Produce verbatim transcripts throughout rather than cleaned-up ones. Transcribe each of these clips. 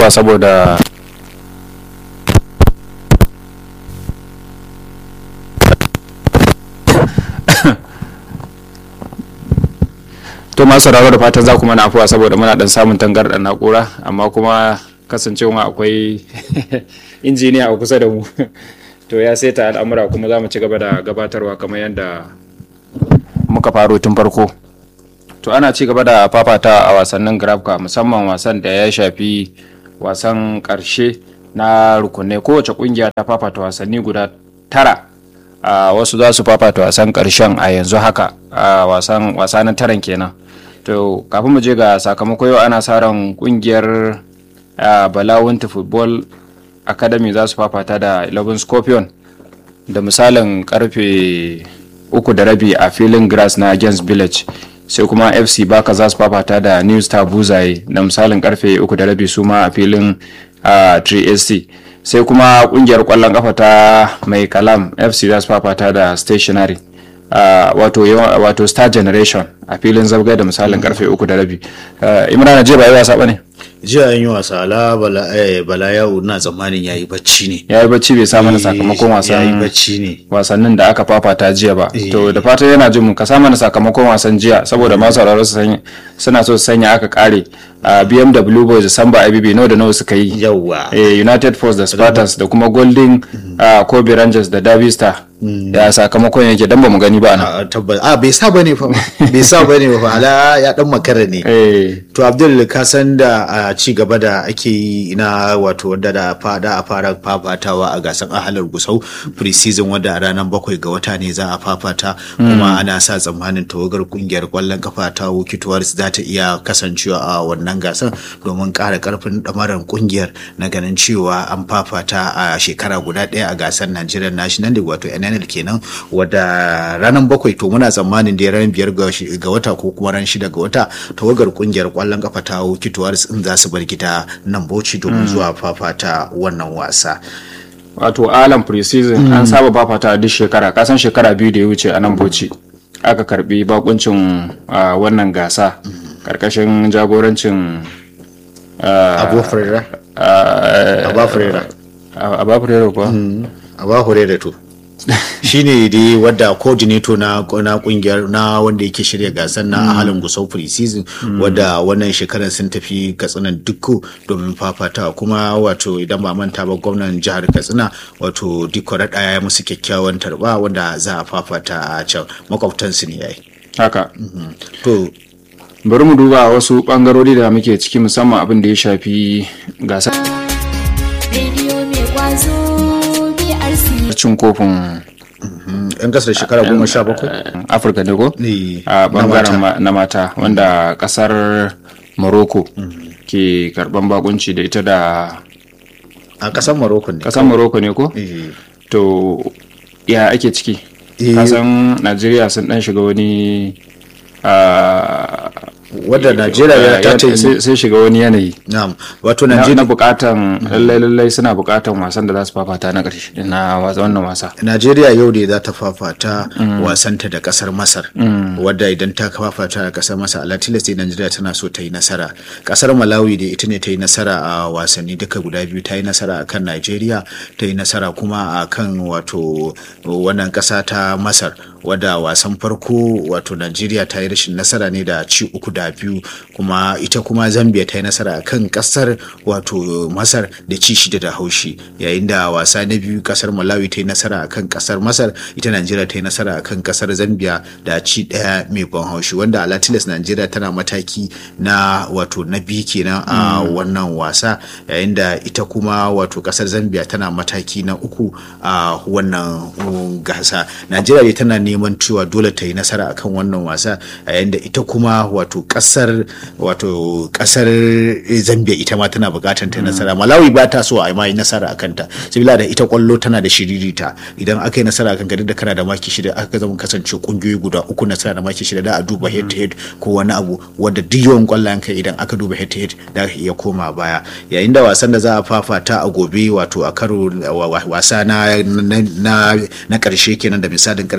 saboda to masu sauraro da fatan za ku mana afuwa saboda muna dan samun tangarɗar na'ura, amma kuma kasancewa akwai injiniya a kusa da mu to ya saita al'amura, kuma za mu ci gaba da gabatarwa kamar yadda muka faro tun farko. To ana ci gaba da fafata a wasannin grafka, musamman wasan da ya shafi wasan karshe na rukunai. Kowace kungiya ta fafata wasanni guda tara, a wasu za su fafata wasan karshen a yanzu haka, a wasan wasanin taran kenan. To kafin mu je ga sakamako, yau ana sa ran kungiyar Balawunta Football Academy za su fafata da eleven Scorpion da misalin karfe uku da rabi a filin grass na Gens Village. Sai kuma F C Baka za su fafata da New Star Buzaye da misalin karfe uku da rabi su ma a filin three S C. Sai kuma kungiyar kwallon kafa ta Mai Kalam F C za su fafata da Stationary wato wato Star Generation a filin Zabga da misalin karfe uku da rabi. Imran je ba yi wasa bane? Jiya an yi wasa, ala bala eh, bala yau na tsammanin yayi bacci ne. Yayi bacci bai sa mana sakamakon wasan yayi bacci ne. Wasannin da aka fafata jiya ba. To da fatan yana jin mu ka sa mana sakamakon wasan jiya saboda masu sauraro su sanya suna so su sanya aka kare a B M W Boys da Samba I B B nawa da nawa suka yi. Yawwa. Eh, United Force da Spartans da kuma Golden uh, Kobe Rangers da Derby Star. Ya sakamakon yake dan ba mu gani ba na. Tabbas. Ah bai sa bane fa. Bai sa bane fa. Ala ya dan makara ne. Eh. To Abdul ka san da a ci gaba da ake yi na wato wanda da fada a fara fafatawa a gasar ahalar Gusau pre-season wanda a ranar bakwai ga wata ne za a fafata, kuma ana sa tsammanin tawagar kungiyar kwallon kafa ta Wikitours za ta iya kasancewa a wannan gasar domin ƙara ƙarfin ɗamarar kungiyar na ganin cewa an fafata a shekara guda ɗaya a gasar Nigerian National League wato N N L kenan, wadda ranar bakwai to muna tsammanin da ran biyar ga wata ko kuma ran shida ga wata tawagar kungiyar kwallon kafa ta Wikitours in za su bar gida nan Bauchi domin zuwa fafata wannan wasa. Wato alam pre-season an saba fafata duk shekara, kasan shekara biyu da ya wuce a nan Bauchi aka karbi bakuncin wannan gasa karkashin jagorancin Abu Furera Abu Furera Abu Furera ko Abu Furera to shine dai wadda coordinator na na kungiyar na wanda yake shirya gasar na mm. halin Gusau pre-season mm. wadda wannan shekarar sun tafi Katsinan Dikko domin fafata, kuma wato idan ba manta ba gwamnan jihar Katsina wato Dikko Rada ya musu kyakkyawan tarba wanda za a fafata a can makwabtan su ne yayi haka. Mm-hmm. To bari mu duba wasu bangarori da muke ciki, musamman abin da ya shafi gasar cin kofin yan kasar shekara goma sha bakwai Afirka da ko a bangaren na mata, wanda kasar Morocco ke karban bakunci da ita da a kasar Morocco ne kasar Morocco ne ko to ya ake ciki? Kasan Najeriya sun dan shiga wani wadda Najeriya ta ta sai shiga wani yanayi. Na'am, wato Najeriya na bukatan lallai lallai suna bukatan wasan da za su fafata na ƙarshe na wannan wasa. Najeriya yau da za ta fafata wasanta da kasar Masar, wadda idan ta fafata da kasar Masar ala tilas sai Najeriya tana so ta yi nasara. Kasar Malawi da ita ne ta yi nasara a wasanni duka guda biyu, ta yi nasara akan Najeriya, ta yi nasara kuma akan wato wannan kasa ta Masar, wadda wasan farko wato Najeriya ta yi rashin nasara ne da ci uku da biyu, kuma ita kuma Zambia ta yi nasara kan kasar wato Masar da ci shida da haushi, yayin da wasa na biyu kasar Malawi ta yi nasara kan kasar Masar, ita Najeriya ta yi nasara kan kasar Zambia da ci daya mai ban haushi, wanda ala tilas Najeriya tana mataki na wato na biyu kenan a wannan wasa, yayin da ita kuma wato kasar Zambia tana mataki na uku a wannan gasa. Najeriya tana neman cewa dole ta yi nasara akan wannan wasa, yayin da ita kuma wato kasar wato kasar Zambia ita ma tana bukatar ta nasara. Malawi ba ta so a yi ma nasara akan ta, sabila da ita kwallo tana da shiririta, idan aka yi nasara akan ka duk da kana da maki shida aka zama kasance kungiyoyi guda uku nasara da maki shida da a duba head to head ko wani abu wanda duk yawan kwallayen kai idan aka duba head to head da ya koma baya, yayin da wasan da za a fafata a gobe wato a karo wasa na na na karshe kenan da misalin karfe tara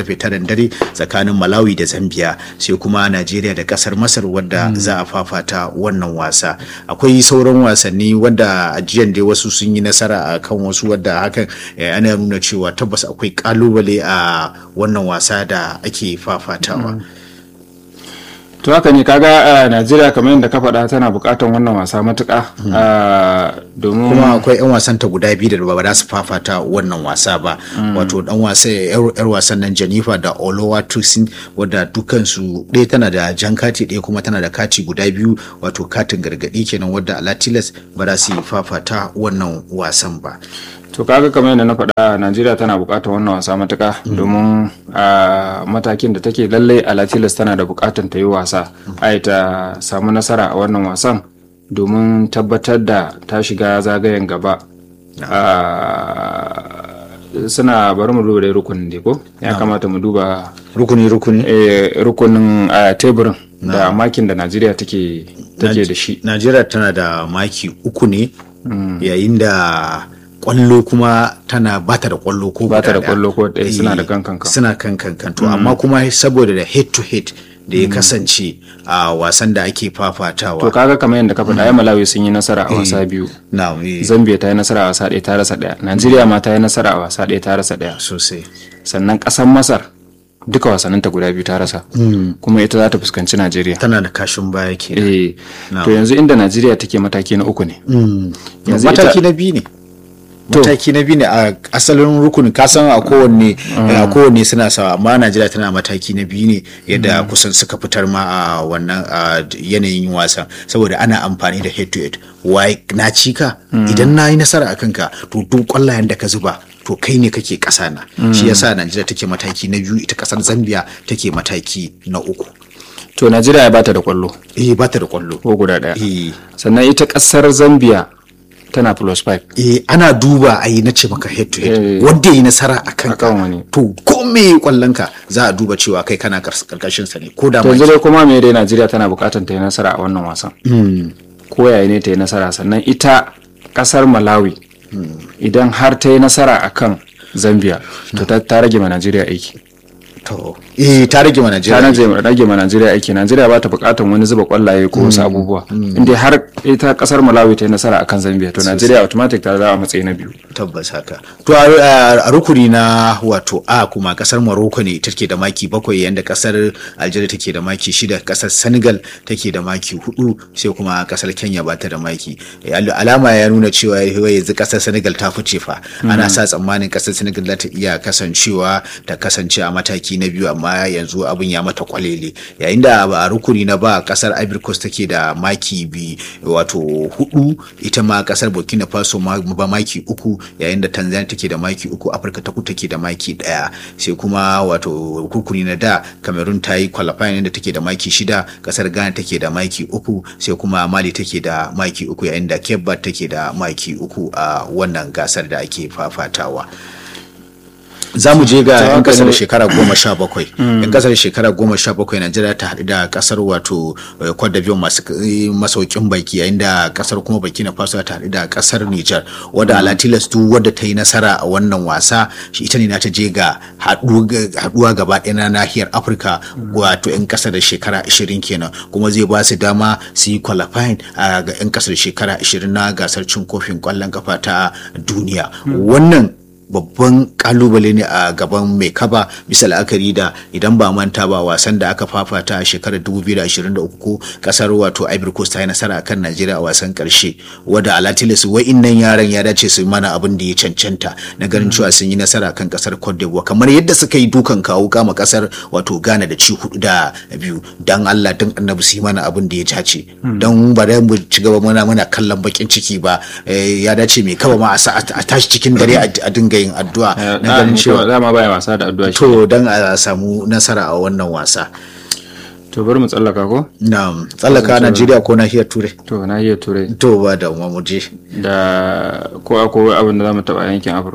wannan dare tsakanin Malawi da Zambia, sai kuma Najeriya da kasar Masar wadda mm. za a fafata wannan wasa. Akwai sauran wasanni wadda ajiyan dai wasu sun yi nasara a kan wasu wadda hakan eh, ana nuna cewa tabbas akwai kalubale a wannan wasa da ake fafatawa. Mm. to haka ne kaga a Najeriya kamar yadda ka faɗa tana buƙatar wannan wasa matuƙa domin kuma akwai yan wasan ta guda biyu da ba za su fafata wannan wasa ba, wato dan wasa yar wasan nan Jennifer da Oluwatosin wadda dukansu ɗaya tana da jan kati ɗaya kuma tana da kati guda biyu, wato katin gargaɗi kenan, wadda alatilas ba za su fafata wannan wasan ba. to kaga kamar yadda na faɗa Najeriya tana buƙatar wannan wasa matuƙa domin a matakin da take lallai alatilas tana da buƙatar ta yi wasa ai ta samu nasara a wannan wasan domin tabbatar da ta shiga zagayen gaba. Suna bari mu duba dai rukunin dai ko ya kamata mu duba rukuni rukuni eh rukunin teburin da makin da Najeriya take take da shi. Najeriya tana da maki uku ne yayin da kwallo kuma tana bata da kwallo ko bata da kwallo ko ɗaya, suna da kankan suna kankan to amma kuma saboda da head to head da ya kasance a wasan da ake fafatawa. To kaga kamar yadda ka faɗa, ai Malawi sun yi nasara a wasa biyu. Zambia ta yi nasara a wasa ɗaya ta rasa ɗaya. Najeriya ma ta yi nasara a wasa ɗaya ta rasa ɗaya. Sosai. Sannan ƙasar Masar duka wasanninta guda biyu ta rasa. Kuma ita za ta fuskanci Najeriya. Tana da kashin baya kenan. Eh. To yanzu inda Najeriya take mataki na uku ne. Mataki na biyu ne. mataki na biyu ne a asalin rukuni, kasan a kowanne a kowanne suna sawa, amma Najeriya tana mataki na biyu ne yadda kusan suka fitar ma a wannan yanayin wasan, saboda ana amfani da head to head. Wai na cika idan na yi nasara a kanka to duk kwallayen da ka zuba to kai ne kake kasa na. Shi yasa Najeriya take mataki na biyu, ita kasar Zambia take mataki na uku. To Najeriya ba ta da kwallo. Eh ba ta da kwallo ko guda daya. Sannan ita kasar Zambia tana plus five. Eh ana duba ai na ce maka head to head eh, wanda yi nasara akan ka to ko me kwallonka za a duba cewa kai kana karkashin sa ne ko da mai. To kuma me dai Najeriya tana bukatar ta yi nasara a wannan wasan. Mm. Ko yayi ne ta yi nasara, sannan ita kasar Malawi mm. idan har ta yi nasara akan Zambia to ta, ta rage ma Najeriya aiki. To eh ta rage ma Najeriya ta rage ma Najeriya aiki. Najeriya ba ta bukatar wani zuba kwallaye ko wasu abubuwa. Inda har ita kasar Malawi ta yi nasara akan Zambia to Najeriya automatic ta zama matsayi na biyu. Tabbas haka. To a rukuni na wato A kuma kasar Morocco ne take da maki bakwai, yanda kasar Algeria take da maki shida, kasar Senegal take da maki hudu, sai kuma kasar Kenya ba ta da maki. Alama ya nuna cewa yanzu kasar Senegal ta fice fa. Ana sa tsammanin kasar Senegal za ta iya kasancewa ta kasance a mataki na biyu, amma yanzu abin ya mata kwalele. Yayin da a rukuni na ba kasar Ivory Coast take da maki bi wato hudu, ita ma kasar Burkina Faso ba maki uku, yayin da Tanzania take da maki uku, Afirka ta kudu take da maki daya, sai kuma wato rukuni na da Cameroon ta yi qualifying inda take da maki shida, kasar Ghana take da maki uku, sai kuma Mali take da maki uku, yayin da Cape Verde take da maki uku a wannan gasar da ake fafatawa. Za mu je ga yan kasar shekara goma sha bakwai. Yan kasar shekara goma sha bakwai Najeriya ta haɗu da kasar wato Cote d'Ivoire masu masaukin baki, yayin da kasar kuma Burkina Faso ta haɗu da kasar Niger, wadda alatilas duk wadda ta yi nasara a wannan wasa shi ita ne na ta je ga haɗuwa gaba ɗaya na nahiyar Afirka, wato yan kasar da shekara ashirin kenan, kuma zai ba su dama su yi qualifying a ga yan kasar shekara ashirin na gasar cin kofin ƙwallon kafa ta duniya. Wannan babban kalubale ne a gaban mai kaba, bisa la'akari da idan ba manta ba wasan da aka fafata a shekarar dubu biyu da ashirin da uku kasar wato Ivory Coast ta yi nasara akan Najeriya a wasan karshe, wadda alatilis wa'innan yaran ya dace su mana abin da ya cancanta na ganin cewa sun yi nasara akan kasar Cote d'Ivoire, kamar yadda suka yi dukan kawo kama kasar wato Ghana da ci hudu da biyu. Dan Allah dan Annabi su yi mana abin da ya dace, dan ba da mu ci gaba muna muna kallon bakin ciki ba. Ya dace mai kaba ma a tashi cikin dare a dinga yin addu'a na ganin cewa dama baya wasa da addu'a to dan a samu nasara a wannan wasa. To bari mu tsallaka ko? Na'am, tsallaka Najeriya ko nahiyar Turai? To nahiyar Turai. To ba da mu je da ko akwai abin da zamu taba yankin Afirka.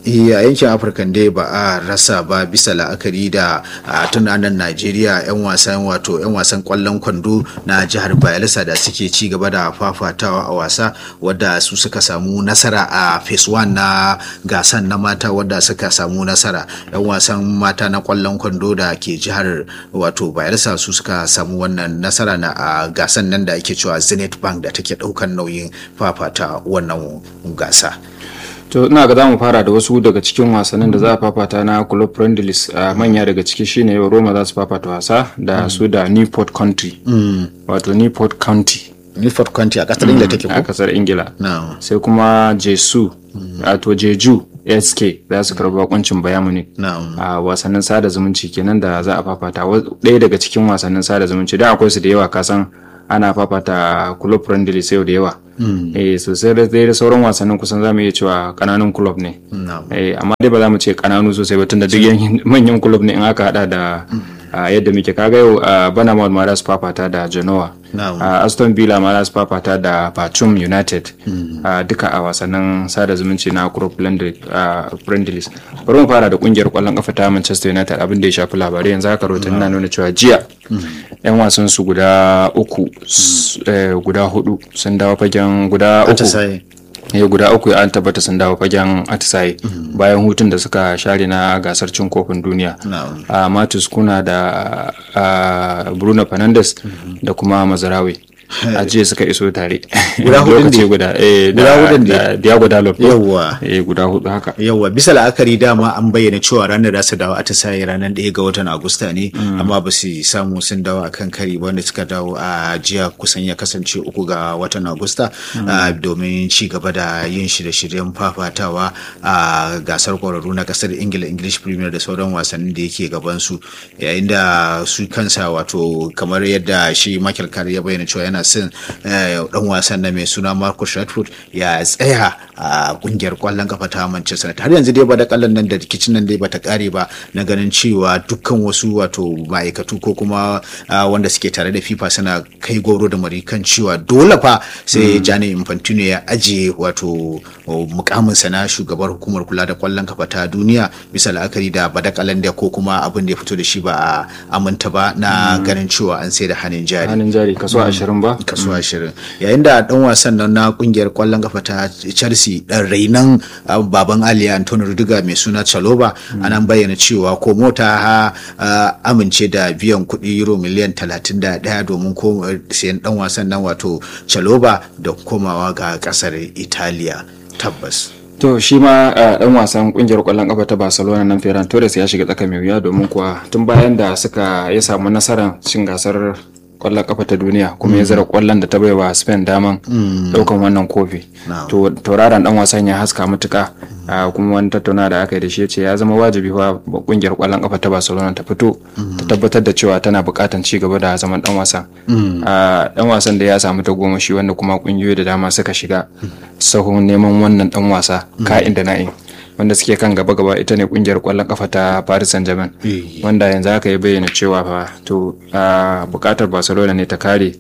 a yankin afirka dai ba a rasa ba bisa la'akari da tun anan najeriya 'yan wasan wato 'yan wasan kwallon kwando na jihar bayelsa da suke ci gaba da fafatawa a wasa wadda su suka samu nasara a phase one na gasan na mata wadda suka samu nasara. 'Yan wasan mata na kwallon kwando da ke jihar wato bayelsa su suka samu wannan nasara na a gasan nan da ake cewa zenith bank da take daukan nauyin fafata wannan gasa. To ina ga zamu fara da wasu daga cikin wasannin da za a fafata na club friendlies a manya daga ciki shine Roma za su fafata wasa da mm. su da Newport County mm. wato Newport County Newport County a kasar Ingila take ko a kasar Ingila no. sai kuma Jesu mm. wato Jeju S K za su karɓi bakuncin Bayern Munich no. a wasannin sada zumunci kenan da za a fafata ɗaya daga cikin wasannin sada zumunci dan akwai su da yawa kasan ana fafata club friendly sai da yawa mm. eh sosai da da sauran wasannin kusan zamu iya cewa kananun club ne no. eh amma dai ba za mu ce kananu sosai ba tunda duk manyan club ne in aka hada da mm. yadda muke kaga yau Bournemouth ma za su fafata da Genoa no. Aston Villa ma za su fafata da Batum United mm. duka a wasannin sada zumunci na club friendly. Bari mu fara da kungiyar kwallon kafa ta Manchester United abin da ya shafi labarai yanzu haka rahoton na nuna cewa jiya yan wasan su guda uku guda hudu sun dawo fagen guda uku ya guda uku an tabbata sun dawo fagen atisaye bayan hutun da suka share na gasar cin kofin duniya. a Matus Kuna da Bruno Fernandes da kuma Mazarawi a jiya suka iso tare guda hudu ne guda eh da Diego Dalot yawa eh guda hudu haka yawa bisa la'akari dama an bayyana cewa ranar da su dawo a tasaye ranar ɗaya ga watan Agusta ne amma ba su samu sun dawo akan kari wanda suka dawo a jiya kusan ya kasance uku ga watan Agusta domin ci gaba da yin shirye-shiryen fafatawa a gasar kwararru na kasar Ingila English Premier da sauran wasannin da yake gaban su yayin da su kansa wato kamar yadda shi Michael Carrick ya bayyana cewa yana son dan wasan na mai suna Marcus Rashford ya tsaya a kungiyar kwallon kafa ta Manchester United. Har yanzu dai ba da kallon nan da rikicin nan dai bata kare ba na ganin cewa dukkan wasu wato ma'aikatu ko kuma wanda suke tare da FIFA suna kai goro da mari kan cewa dole fa sai Gianni Infantino ya ajiye wato mukamin sa na shugabar hukumar kula da kwallon kafa ta duniya bisa la'akari da badakalan da ko kuma abin da ya fito da shi ba a aminta ba na ganin cewa an sai da hannun jari hannun jari kaso ashirin ba kaso ashirin yayin da dan wasan nan na kungiyar kwallon kafa ta Chelsea dan rainan baban Ali Antonio Rudiger mai suna Chaloba anan bayyana cewa ko mota amince da biyan kuɗi euro miliyan talatin da ɗaya domin ko sayan dan wasan nan wato Chaloba da komawa ga kasar Italiya tabbas. To shi ma dan wasan kungiyar kwallon kafa ta Barcelona nan Ferran Torres ya shiga tsaka mai wuya domin kuwa tun bayan da suka ya samu nasarar cin gasar kwallon kafa ta duniya kuma ya zara kwallon da ta baiwa Spain daman daukan wannan kofi. To tauraron dan wasan ya haska matuka kuma wani tattauna da aka yi da shi ce ya zama wajibi wa kungiyar kwallon kafa ta Barcelona ta fito ta tabbatar da cewa tana bukatan ci gaba da zaman dan wasan. Dan wasan da ya samu ta goma shi wanda kuma kungiyoyi da dama suka shiga sahun neman wannan dan wasa ka'in da na'in. Wanda suke kan gaba-gaba ita ne kungiyar kwallon kafa ta Paris Saint-Germain wanda yanzu aka yi bayyana cewa fa to bukatar Barcelona ne ta kare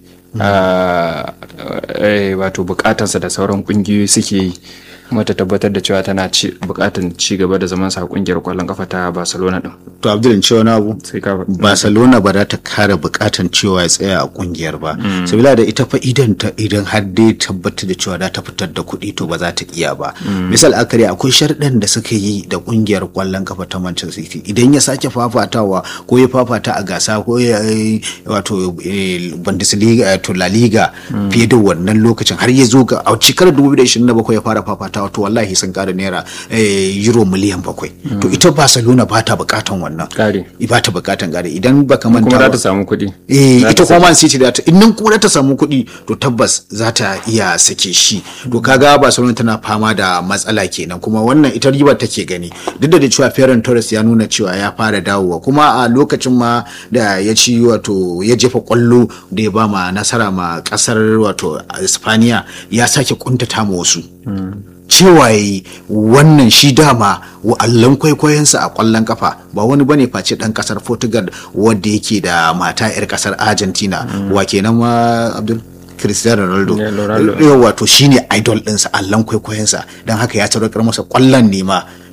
wato bukatarsa da sauran kungiyoyi suke yi kuma ta tabbatar da cewa tana bukatar ci gaba da zaman sa kungiyar kwallon kafa ta Barcelona din. To Abdul cewa na abu Barcelona ba za ta kare bukatar cewa ya tsaya a kungiyar ba sabila da ita fa idan ta idan har dai tabbatar da cewa za ta fitar da kuɗi to ba za ta iya ba. Misal akari akwai sharɗan da suka yi da kungiyar kwallon kafa ta Manchester City idan ya sake fafatawa ko ya fafata a gasa ko ya wato Bundesliga to La Liga fiye da wannan lokacin har ya zo ga a shekarar dubu biyu da ishirin da bakwai ya fara fafata wato wallahi sun kara naira euro miliyan bakwai to ita Barcelona ba ta bukatan wannan ba ta bukatan gare idan baka manta kuma za ta samu kuɗi eh ita kuma Man City da ta idan kuma ta samu kuɗi to tabbas za ta iya sake shi to kaga Barcelona tana fama da matsala kenan kuma wannan ita riba take gani duk da cewa Ferran Torres ya nuna cewa ya fara dawowa kuma a lokacin ma da ya ci wato ya jefa kwallo da ya ba ma nasara ma kasar wato Espanya ya sake kuntata ma wasu cewa yi wannan shi dama wa'allan kwaikwayonsa a kwallon kafa ba wani bane face dan kasar Portugal wanda yake da mata yar kasar Argentina wa kenan ma Abdul Cristiano Ronaldo wato shine idol ɗinsa allon kwaikwayonsa don haka ya tsarakar masa kwallon nema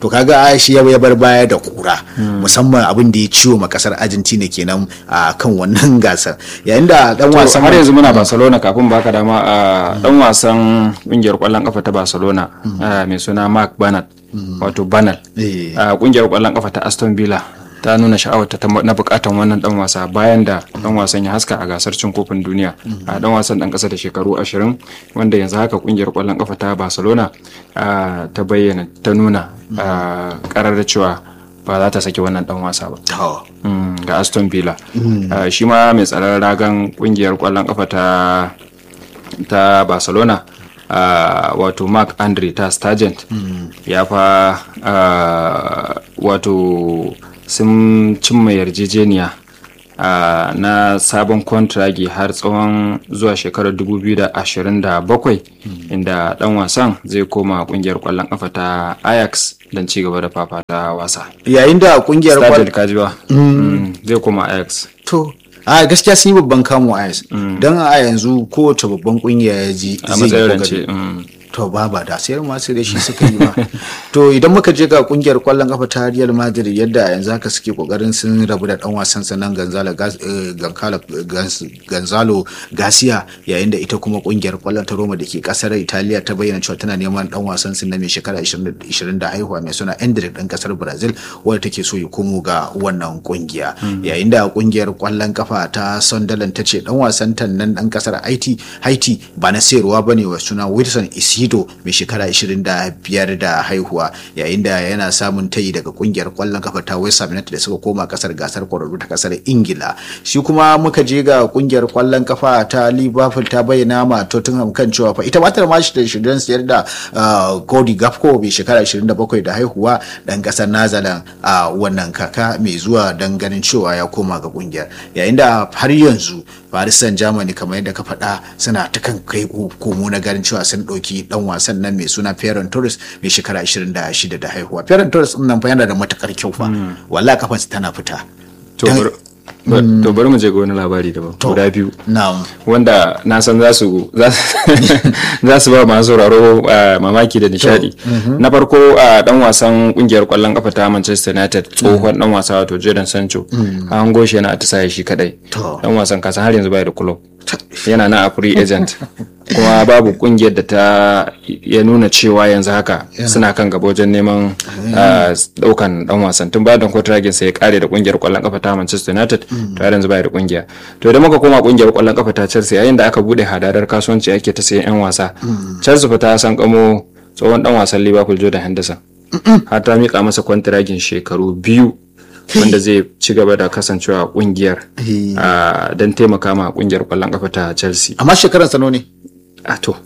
to kaga ai shi ya bar baya da kura musamman abin da ya ciwo ma kasar Argentina kenan a kan wannan gasar yayin da dan wasan har yanzu muna Barcelona kafin baka dama a dan wasan kungiyar kwallon kafa ta Barcelona mai suna Marc Bernat wato Bernal a kungiyar kwallon kafa ta Aston Villa ta nuna sha'awarta na bukatan wannan dan wasa bayan da dan wasan ya haska a gasar cin kofin duniya a dan wasan dan kasa da shekaru ashirin wanda yanzu haka kungiyar kwallon kafa ta Barcelona ta bayyana ta nuna karar da cewa ba za ta saki wannan dan wasa ba ga Aston Villa. Shi ma mai tsaron ragan kungiyar kwallon kafa ta ta Barcelona wato Marc Andre ter Stegen ya fa wato sun cimma yarjejeniya uh, na sabon kontragi har tsawon zuwa shekarar dubu biyu da ashirin da bakwai mm. inda dan wasan zai koma kungiyar kwallon kafa ta Ajax don ci gaba da fafata wasa yayin da kungiyar kwallon kafa zai koma Ajax. To a gaskiya sun yi babban kamo Ajax mm. don a yanzu kowace babban kungiya ya ji a matsayin rance to ba ba da sayar masu da shi suka yi ba. To idan muka je ga kungiyar kwallon kafa ta Real Madrid yadda yanzu haka suke kokarin sun rabu da dan wasan sanan Gonzalo Gonzalo Garcia yayin da ita kuma kungiyar kwallon ta Roma da ke kasar Italiya ta bayyana cewa tana neman dan wasan sun na mai shekara ishirin da haihuwa mai suna Endrick dan kasar Brazil wanda take so ya komo ga wannan kungiya yayin da kungiyar kwallon kafa ta Sunderland ta ce dan wasan ta nan dan kasar Haiti Haiti ba na sayarwa bane wa suna Wilson Isi mai shekara ishirin da biyar da haihuwa yayin da yana samun tayi daga kungiyar kwallon kafa ta West Ham United da suka koma kasar gasar kwararru ta kasar Ingila. Shi kuma muka je ga kungiyar kwallon kafa ta Liverpool ta bayyana ma Tottenham kan cewa fa ita ba ta ma shi da shirin sayar da Cody Gakpo mai shekara ishirin da bakwai da haihuwa dan kasar Netherlands a wannan kaka mai zuwa dan ganin cewa ya koma ga kungiyar yayin da har yanzu Paris Saint-Germain kamar yadda ka faɗa suna ta kan kai komo na ganin cewa sun ɗauki dan wasan nan mai suna Ferran Torres mai shekara ishirin da shida da haihuwa. Ferran Torres din nan fa yana da matakar kyau fa wallahi kafansa tana fita. To to bari mu je ga wani labari daban guda biyu na'am wanda na san za su za su ba masu sauraro mamaki da nishadi. Na farko dan wasan kungiyar kwallon kafa ta Manchester United tsohon dan wasa wato Jadon Sancho an goshe yana atisaye shi kadai dan wasan kasa har yanzu bai da club yana na a free agent kuma babu kungiyar da ta ya nuna cewa yanzu haka suna kan gaba wajen neman daukan dan wasan tun bayan kontragin sai ya kare da kungiyar kwallon kafa ta Manchester United to har yanzu bai da kungiya. To idan muka koma kungiyar kwallon kafa ta Chelsea yayin da aka bude hadadar kasuwanci ake ta sayan yan wasa Chelsea fa ta san kamo tsohon dan wasan Liverpool Jordan Henderson har ta mika masa kontragin shekaru biyu wanda zai ci gaba da kasancewa kungiyar don taimaka ma kungiyar kwallon kafa ta Chelsea. Amma shekaran sano ne? A to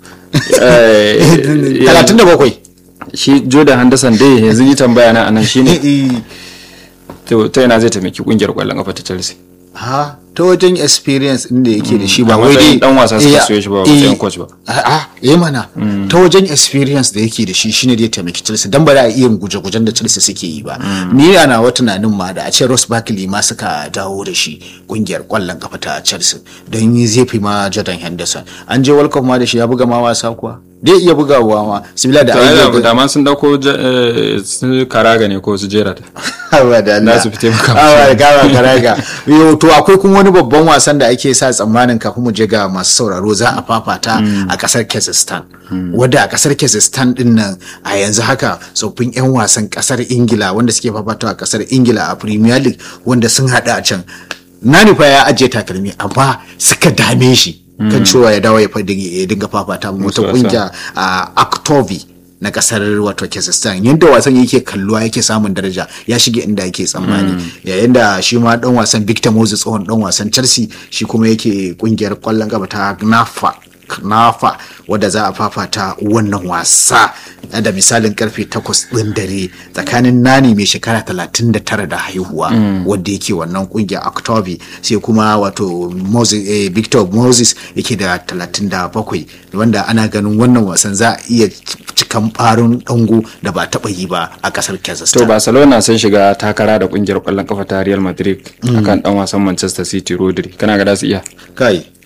talatin da bakwai shi Jordan Henderson dai yanzu yi tambaya na anan shine to ta yana zai taimaki kungiyar kwallon kafa ta Chelsea. Ha ta wajen experience din da yake da shi ba wai dai dan wasa suka so shi ba wajen coach ba. A eh mana ta wajen experience da yake da shi shine da ya taimaki Chelsea dan ba za a iya guje-gujen da Chelsea suke yi ba. Ni ana wa tunanin ma da a ce Ross Barkley ma suka dawo da shi kungiyar kwallon kafa ta Chelsea don yi zai fi ma Jordan Henderson. An je World Cup ma da shi ya buga ma wasa kuwa. Dai iya bugawa ma sibila da aiki da man sun dauko su Karaga ne ko su Gerrard abada na su fite maka awa gawa Karaga yo to akwai kuma wani babban wasan da ake sa tsammanin kafin mu je ga masu sauraro za a fafata a kasar Kazakhstan wanda a kasar Kazakhstan din nan a yanzu haka tsoffin yan wasan kasar Ingila wanda suke fafatawa a kasar Ingila a Premier League wanda sun hada a can nani fa ya ajiye takalmi amma suka dame shi kan cewa ya dawo ya dinga fafata wata kungiya a Aktovi na kasar wato Kazakhstan yadda wasan yake kalluwa yake samun daraja ya shige inda yake tsammani yayin da shi ma dan wasan Victor Moses tsohon dan wasan Chelsea shi kuma yake kungiyar kwallon gaba ta Gnafa Nafa wadda za a fafata wannan wasa da misalin karfe takwas ɗin dare tsakanin Nani mai shekara talatin da tara da haihuwa wadda yake wannan kungiyar Octobi sai kuma wato Moses, eh, Victor Moses yake da talatin da bakwai wanda ana ganin wannan wasan za a iya cikan farin dango da ba taɓa yi ba a ƙasar Kazakhstan. To Barcelona sun shiga takara da kungiyar kwallon kafa ta Real Madrid akan dan wasan Manchester City Rodri kana ga da su iya? Kai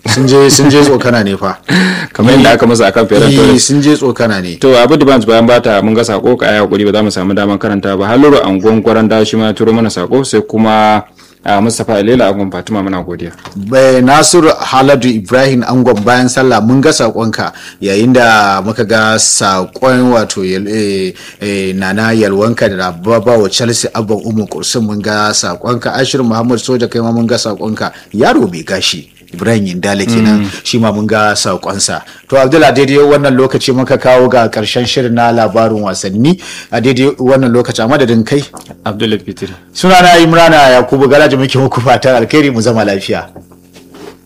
sun je sun je tsokana ne fa kamar yadda aka masa akan Ferran Torres. sun je tsokana ne. To Abu Dibans bayan bata mun ga sako ka aya hakuri ba za mu samu daman karanta ba. Haluru angon gwaran da shi ma turo mana sako sai kuma a Mustapha Ilela angon Fatima muna godiya. Bai Nasiru Haladu Ibrahim angon bayan sallah mun ga sakonka yayin da muka ga sakon wato Nana Yalwanka da Baba wa Chelsea Abban Umu Kursun mun ga sakonka. Ashir Muhammad Soja kai ma mun ga sakonka. Yaro bai gashi Ibrahim Yindale kenan shi ma mun ga sakonsa. To Abdullah daidai wannan lokaci muka kawo ga karshen shirin na labarin wasanni a daidai wannan lokaci a madadin kai Abdullah Fitri. Sunana Imrana Yakubu Galaji muke muku fatan alkhairi mu zama lafiya.